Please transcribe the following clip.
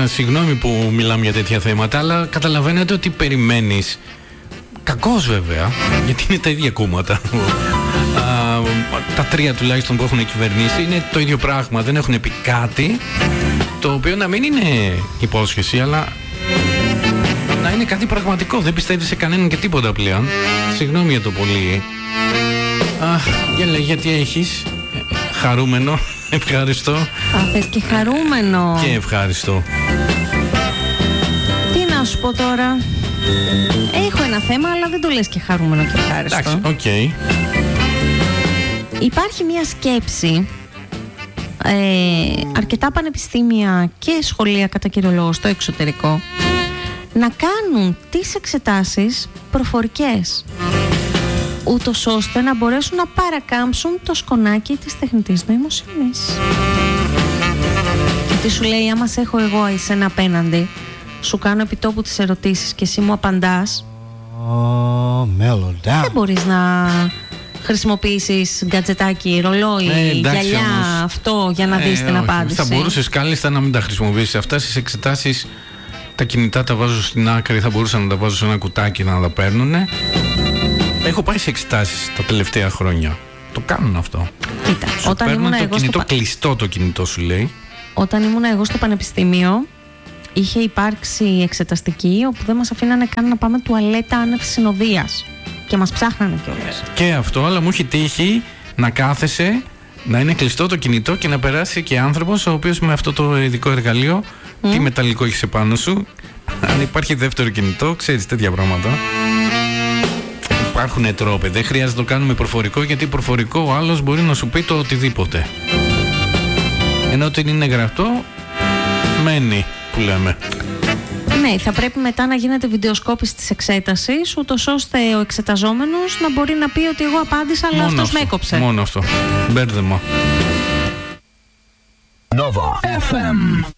Συγγνώμη που μιλάμε για τέτοια θέματα, αλλά καταλαβαίνετε ότι περιμένεις. Κακώς βέβαια, γιατί είναι τα ίδια κόμματα. Τα τρία τουλάχιστον που έχουν κυβερνήσει είναι το ίδιο πράγμα. Δεν έχουν πει κάτι το οποίο να μην είναι υπόσχεση, αλλά να είναι κάτι πραγματικό. Δεν πιστεύει σε κανέναν και τίποτα πλέον. Συγγνώμη για το πολύ. Για λέγε, γιατί έχεις? Χαρούμενο. Ευχαριστώ. Θες και χαρούμενο. Και ευχαριστώ. Τι να σου πω τώρα? Έχω ένα θέμα, αλλά δεν το λες και χαρούμενο και ευχάριστο. Εντάξει, οκ. Υπάρχει μια σκέψη, αρκετά πανεπιστήμια και σχολεία κατά κύριο λόγο στο εξωτερικό, να κάνουν τις εξετάσεις προφορικές, ούτως ώστε να μπορέσουν να παρακάμψουν το σκονάκι της τεχνητής νοημοσύνης. Και τι σου λέει? Άμα σε έχω εγώ εσένα απέναντι, σου κάνω επιτόπου τις ερωτήσεις και εσύ μου απαντάς, δεν μπορείς να χρησιμοποιήσεις γκατζετάκι, ρολόι, γυαλιά, όμως, αυτό για να δεις την απάντηση. Θα μπορούσες κάλλιστα να μην τα χρησιμοποιήσεις αυτά στις εξετάσεις. Τα κινητά τα βάζω στην άκρη, θα μπορούσα να τα βάζω σε ένα κουτάκι να τα παίρνουνε. Έχω πάει σε εξετάσεις τα τελευταία χρόνια. Το κάνουν αυτό. Κοίτα, σου όταν ήμουν εγώ κινητό κλειστό, το κινητό σου λέει. Όταν ήμουν εγώ στο πανεπιστήμιο, είχε υπάρξει εξεταστική όπου δεν μας αφήνανε καν να πάμε τουαλέτα άνευ συνοδείας. Και μας ψάχνανε κιόλας. Και αυτό, αλλά μου έχει τύχει να κάθεσαι, να είναι κλειστό το κινητό και να περάσει και άνθρωπος ο οποίος με αυτό το ειδικό εργαλείο, τι μεταλλικό έχεις επάνω σου, αν υπάρχει δεύτερο κινητό, ξέρεις τέτοια πράγματα. Υπάρχουν τρόποι, δεν χρειάζεται να το κάνουμε προφορικό, γιατί προφορικό ο άλλος μπορεί να σου πει το οτιδήποτε. Ενώ ότι είναι γραπτό, μένει που λέμε. Ναι, θα πρέπει μετά να γίνεται βιντεοσκόπηση της εξέτασης, ούτως ώστε ο εξεταζόμενος να μπορεί να πει ότι εγώ απάντησα, αλλά αυτός με έκοψε. Μόνο αυτό. Μπέρδεμα. Nova FM.